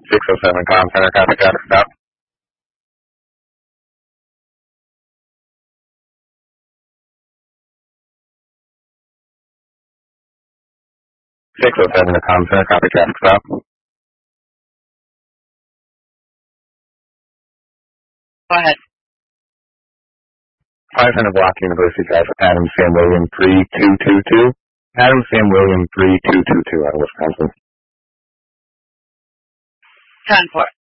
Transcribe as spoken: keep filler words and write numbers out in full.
six oh seven Comm Center, copy, copy, stop. six oh seven to Comm Center, copy, copy, stop. Go ahead. five hundred Block University Drive, Adam Sam William three two two two. Adam Sam William three two two two out of Wisconsin. ten four.